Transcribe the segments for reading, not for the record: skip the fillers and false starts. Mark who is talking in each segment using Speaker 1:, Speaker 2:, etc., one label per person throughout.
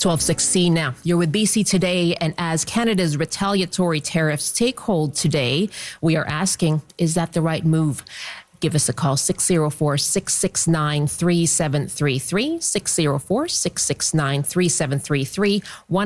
Speaker 1: 12:16 now. You're with BC Today, and as Canada's retaliatory tariffs take hold today, we are asking, is that the right move? Give us a call, 604-669-3733, 604-669-3733,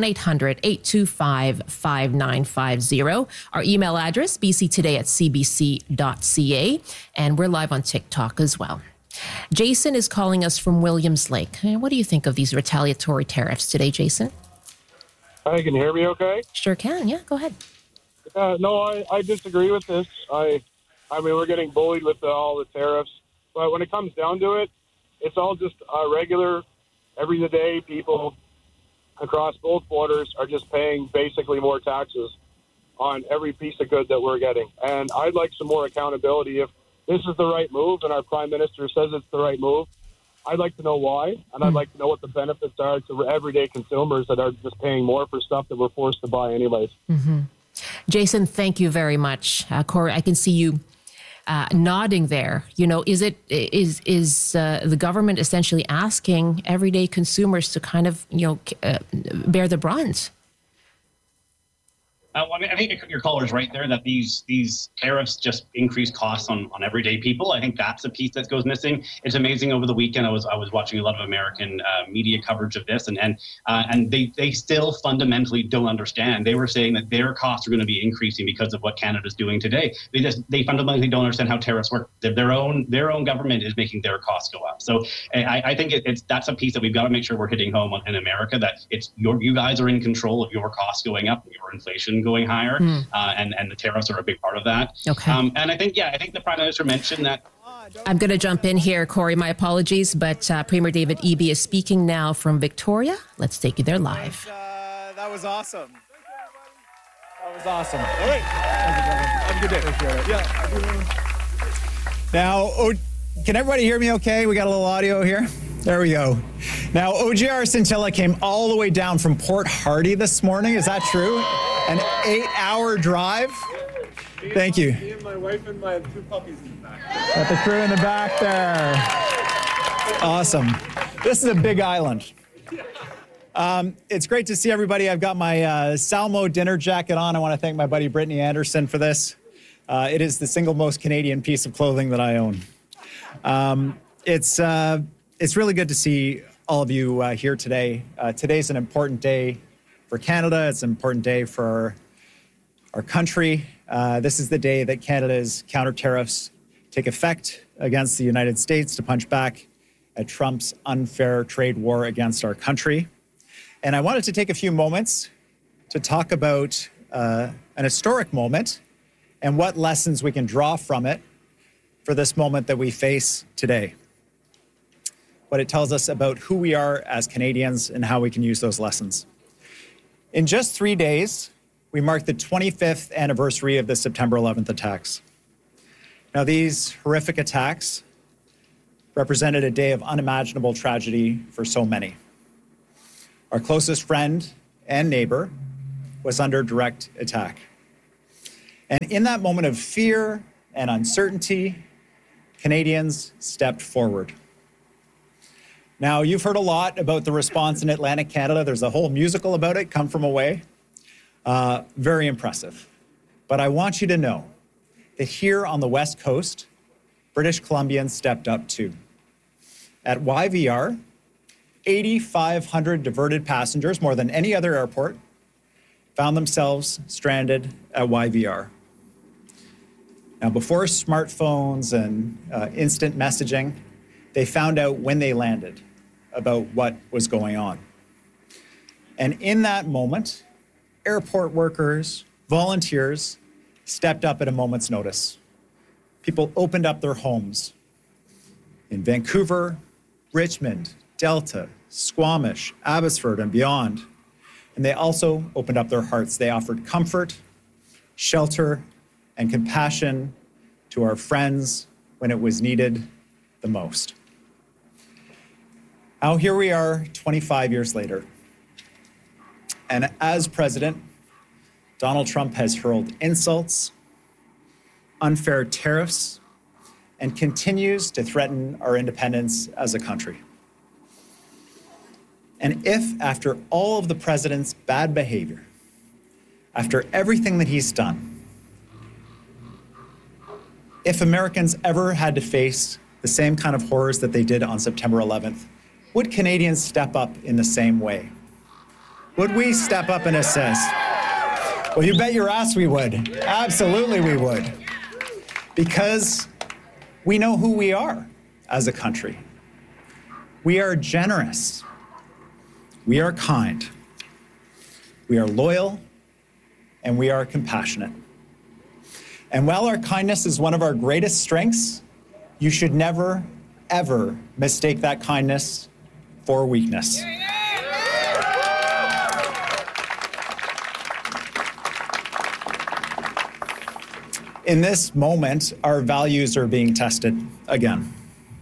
Speaker 1: 1-800-825-5950. Our email address, bctoday@cbc.ca, and we're live on TikTok as well. Jason is calling us from Williams Lake. What do you think of these retaliatory tariffs today, Jason?
Speaker 2: Hi, can you hear me okay?
Speaker 1: Sure can. Yeah, go ahead.
Speaker 2: No, I disagree with this. I mean, we're getting bullied with all the tariffs. But when it comes down to it, it's all just regular, everyday people across both borders are just paying basically more taxes on every piece of good that we're getting. And I'd like some more accountability. If this is the right move and our prime minister says it's the right move, I'd like to know why, and I'd like to know what the benefits are to everyday consumers that are just paying more for stuff that we're forced to buy anyways.
Speaker 1: Mm-hmm. Jason, thank you very much. Corey, I can see you nodding there. You know, is the government essentially asking everyday consumers to kind of, bear the brunt?
Speaker 3: I mean, I think your caller's right there that these tariffs just increase costs on everyday people. I think that's a piece that goes missing. It's amazing. Over the weekend, I was watching a lot of American media coverage of this, and they still fundamentally don't understand. They were saying that their costs are going to be increasing because of what Canada's doing today. They fundamentally don't understand how tariffs work. Their own government is making their costs go up. So I think that's a piece that we've got to make sure we're hitting home in America, that it's you guys are in control of your costs going up, your inflation going higher, and the tariffs are a big part of that.
Speaker 1: Okay.
Speaker 3: And I think the Prime Minister mentioned that.
Speaker 1: I'm going to jump in here, Corey. My apologies, but Premier David Eby is speaking now from Victoria. Let's take you there live.
Speaker 4: That was awesome. That was awesome. All right. Have a good day. Yeah. Now, can everybody hear me okay? We got a little audio here. There we go. Now, OGR Scintilla came all the way down from Port Hardy this morning. Is that true? An 8-hour drive? Thank you.
Speaker 2: Me and my wife and my 2 puppies in the back.
Speaker 4: Got the crew in the back there. Awesome. This is a big island. It's great to see everybody. I've got my Salmo dinner jacket on. I want to thank my buddy Brittany Anderson for this. It is the single most Canadian piece of clothing that I own. It's really good to see all of you here today. Today's an important day for Canada. It's an important day for our country. This is the day that Canada's counter tariffs take effect against the United States to punch back at Trump's unfair trade war against our country. And I wanted to take a few moments to talk about an historic moment and what lessons we can draw from it for this moment that we face today. What it tells us about who we are as Canadians and how we can use those lessons. In just 3 days, we mark the 25th anniversary of the September 11th attacks. Now, these horrific attacks represented a day of unimaginable tragedy for so many. Our closest friend and neighbor was under direct attack. And in that moment of fear and uncertainty, Canadians stepped forward. Now, you've heard a lot about the response in Atlantic Canada. There's a whole musical about it, Come From Away. Very impressive. But I want you to know that here on the West Coast, British Columbians stepped up too. At YVR, 8,500 diverted passengers, more than any other airport, found themselves stranded at YVR. Now, before smartphones and instant messaging, they found out when they landed about what was going on. And in that moment, airport workers, volunteers stepped up at a moment's notice. People opened up their homes in Vancouver, Richmond, Delta, Squamish, Abbotsford, and beyond. And they also opened up their hearts. They offered comfort, shelter, and compassion to our friends when it was needed the most. Now, here we are 25 years later. And as president, Donald Trump has hurled insults, unfair tariffs, and continues to threaten our independence as a country. And if, after all of the president's bad behavior, after everything that he's done, if Americans ever had to face the same kind of horrors that they did on September 11th, would Canadians step up in the same way? Would we step up and assist? Well, you bet your ass we would. Absolutely we would. Because we know who we are as a country. We are generous. We are kind. We are loyal, and we are compassionate. And while our kindness is one of our greatest strengths, you should never, ever mistake that kindness for weakness. In this moment, our values are being tested again.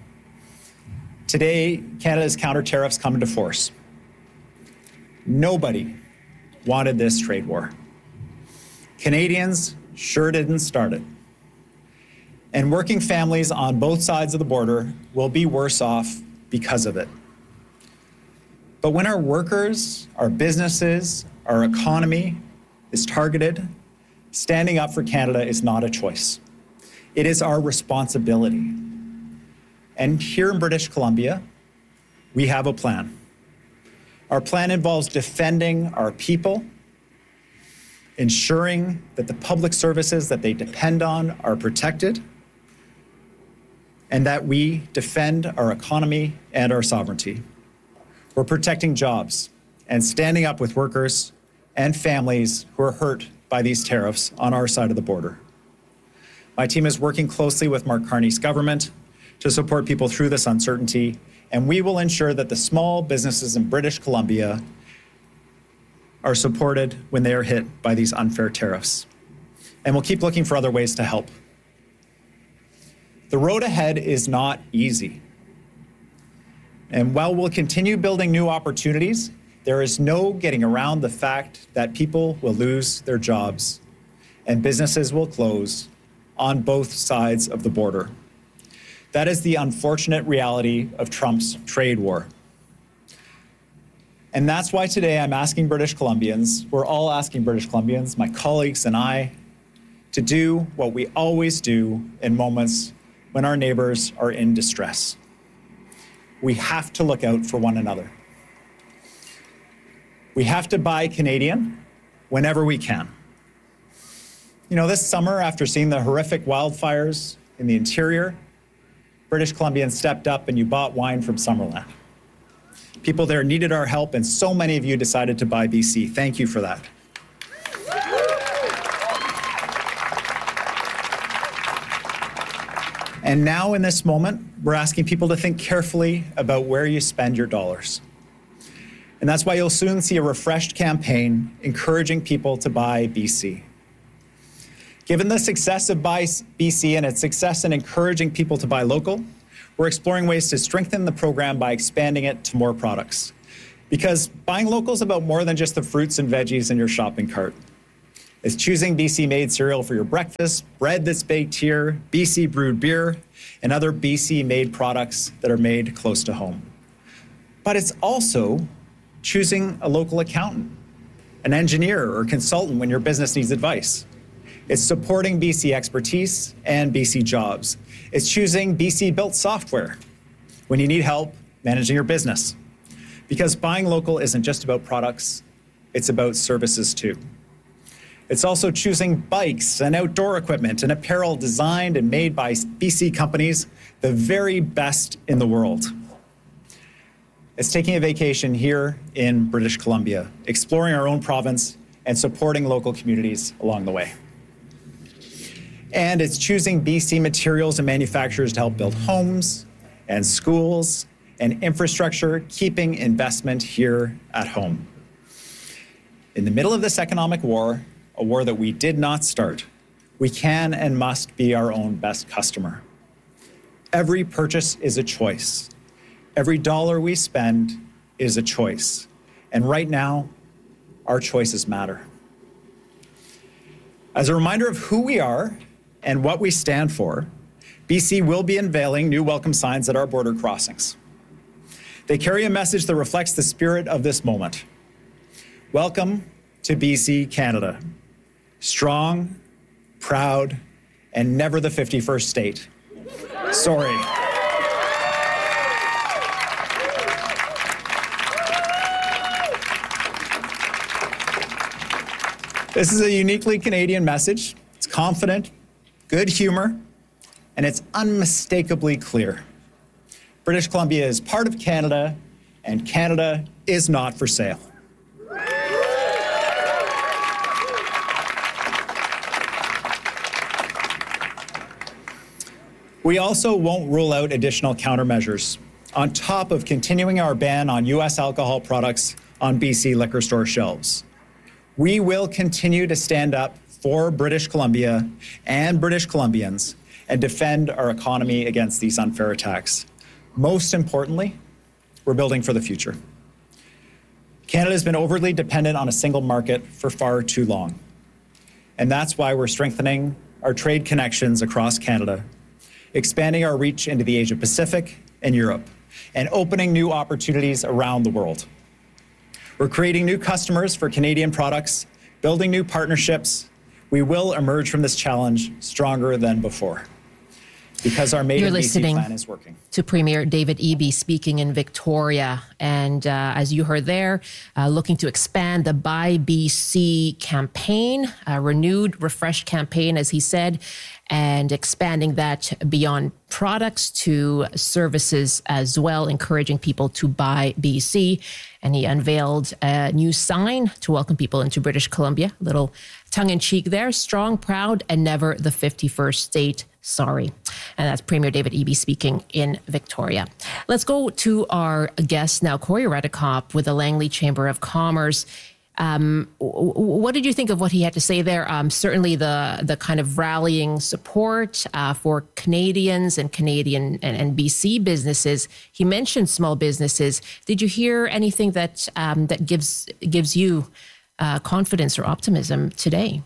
Speaker 4: Today, Canada's counter tariffs come into force. Nobody wanted this trade war. Canadians sure didn't start it. And working families on both sides of the border will be worse off because of it. But when our workers, our businesses, our economy is targeted, standing up for Canada is not a choice. It is our responsibility. And here in British Columbia, we have a plan. Our plan involves defending our people, ensuring that the public services that they depend on are protected, and that we defend our economy and our sovereignty. We're protecting jobs and standing up with workers and families who are hurt by these tariffs on our side of the border. My team is working closely with Mark Carney's government to support people through this uncertainty, and we will ensure that the small businesses in British Columbia are supported when they are hit by these unfair tariffs. And we'll keep looking for other ways to help. The road ahead is not easy. And while we'll continue building new opportunities, there is no getting around the fact that people will lose their jobs and businesses will close on both sides of the border. That is the unfortunate reality of Trump's trade war. And that's why today I'm asking British Columbians, we're all asking British Columbians, my colleagues and I, to do what we always do in moments when our neighbors are in distress. We have to look out for one another. We have to buy Canadian whenever we can. You know, this summer, after seeing the horrific wildfires in the interior, British Columbians stepped up and you bought wine from Summerland. People there needed our help, and so many of you decided to buy BC. Thank you for that. And now in this moment, we're asking people to think carefully about where you spend your dollars. And that's why you'll soon see a refreshed campaign encouraging people to buy BC. Given the success of Buy BC and its success in encouraging people to buy local, we're exploring ways to strengthen the program by expanding it to more products. Because buying local is about more than just the fruits and veggies in your shopping cart. It's choosing BC-made cereal for your breakfast, bread that's baked here, BC-brewed beer, and other BC-made products that are made close to home. But it's also choosing a local accountant, an engineer or consultant when your business needs advice. It's supporting BC expertise and BC jobs. It's choosing BC-built software when you need help managing your business. Because buying local isn't just about products, it's about services too. It's also choosing bikes and outdoor equipment and apparel designed and made by BC companies, the very best in the world. It's taking a vacation here in British Columbia, exploring our own province and supporting local communities along the way. And it's choosing BC materials and manufacturers to help build homes and schools and infrastructure, keeping investment here at home. In the middle of this economic war, a war that we did not start, we can and must be our own best customer. Every purchase is a choice. Every dollar we spend is a choice. And right now, our choices matter. As a reminder of who we are and what we stand for, BC will be unveiling new welcome signs at our border crossings. They carry a message that reflects the spirit of this moment. Welcome to BC, Canada. Strong, proud, and never the 51st state. Sorry. This is a uniquely Canadian message. It's confident, good humor, and it's unmistakably clear. British Columbia is part of Canada, and Canada is not for sale. We also won't rule out additional countermeasures on top of continuing our ban on U.S. alcohol products on BC liquor store shelves. We will continue to stand up for British Columbia and British Columbians and defend our economy against these unfair attacks. Most importantly, we're building for the future. Canada has been overly dependent on a single market for far too long. And that's why we're strengthening our trade connections across Canada, expanding our reach into the Asia-Pacific and Europe, and opening new opportunities around the world. We're creating new customers for Canadian products, building new partnerships. We will emerge from this challenge stronger than before because our Made in BC plan is working.
Speaker 1: To Premier David Eby speaking in Victoria. And as you heard there, looking to expand the Buy BC campaign, a renewed, refreshed campaign, as he said, and expanding that beyond products to services as well, encouraging people to buy BC. And he unveiled a new sign to welcome people into British Columbia. A little tongue-in-cheek there. Strong, proud, and never the 51st state. Sorry. And that's Premier David Eby speaking in Victoria. Let's go to our guest now, Cory Redekop with the Langley Chamber of Commerce. What did you think of what he had to say there? Certainly the kind of rallying support for Canadians and Canadian and BC businesses. He mentioned small businesses. Did you hear anything that that gives you confidence or optimism today?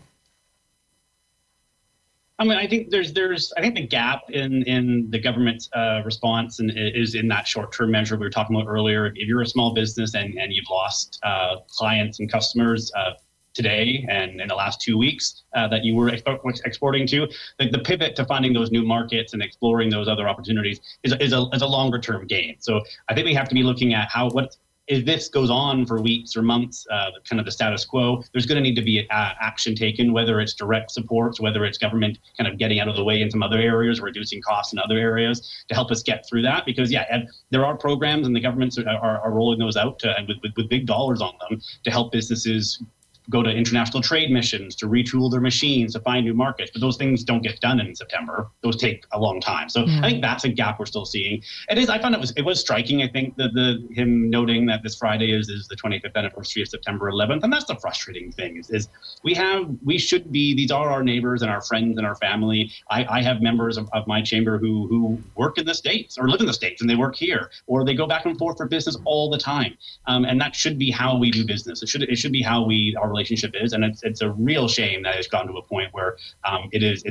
Speaker 3: I mean, I think I think the gap in the government's response is in that short-term measure we were talking about earlier. If you're a small business and you've lost clients and customers today and in the last 2 weeks that you were exporting to, the pivot to finding those new markets and exploring those other opportunities is a longer-term game. So I think we have to be looking at if this goes on for weeks or months, kind of the status quo, there's going to need to be action taken, whether it's direct supports, whether it's government kind of getting out of the way in some other areas, reducing costs in other areas to help us get through that. Because, and there are programs and the governments are rolling those out with big dollars on them to help businesses go to international trade missions, to retool their machines, to find new markets. But those things don't get done in September. Those take a long time. So I think that's a gap we're still seeing. I found it was striking, I think, him noting that this Friday is the 25th anniversary of September 11th. And that's the frustrating thing is these are our neighbors and our friends and our family. I have members of my chamber who work in the States or live in the States and they work here, or they go back and forth for business all the time. And that should be how we do business. It should be how our relationship is, and it's a real shame that it's gone to a point where it's